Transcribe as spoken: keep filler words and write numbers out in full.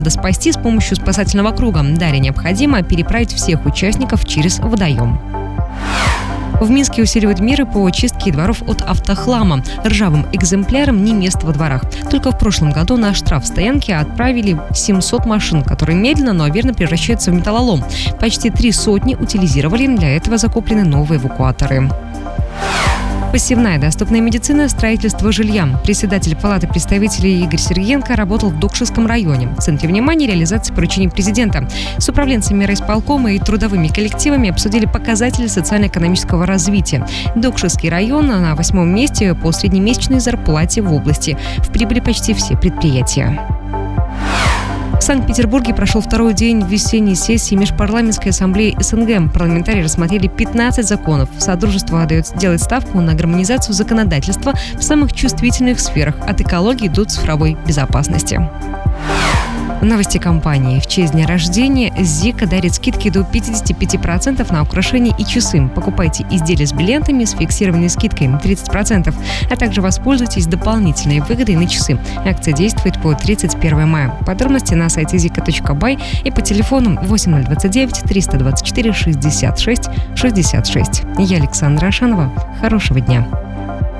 Надо спасти с помощью спасательного круга. Далее необходимо переправить всех участников через водоем. В Минске усиливают меры по чистке дворов от автохлама. Ржавым экземплярам не место во дворах. Только в прошлом году на штрафстоянки отправили семьсот машин, которые медленно, но верно превращаются в металлолом. Почти три сотни утилизировали. Для этого закуплены новые эвакуаторы. Посевная доступная медицина, строительство жилья. Председатель Палаты представителей Игорь Сергеенко работал в Докшевском районе. В центре внимания реализации поручений президента. С управленцами райисполкома и трудовыми коллективами обсудили показатели социально-экономического развития. Докшевский район на восьмом месте по среднемесячной зарплате в области. В прибыли почти все предприятия. В Санкт-Петербурге прошел второй день весенней сессии Межпарламентской ассамблеи СНГ. Парламентарии рассмотрели пятнадцать законов. Содружество делает ставку на гармонизацию законодательства в самых чувствительных сферах – от экологии до цифровой безопасности. Новости компании. В честь дня рождения Зика дарит скидки до пятьдесят пять процентов на украшения и часы. Покупайте изделия с бриллиантами с фиксированной скидкой тридцать процентов, а также воспользуйтесь дополнительной выгодой на часы. Акция действует по тридцать первого мая. Подробности на сайте зика точка бай и по телефону восемь ноль два девять триста двадцать четыре шестьдесят шесть шестьдесят шесть. Я Александра Ашанова. Хорошего дня.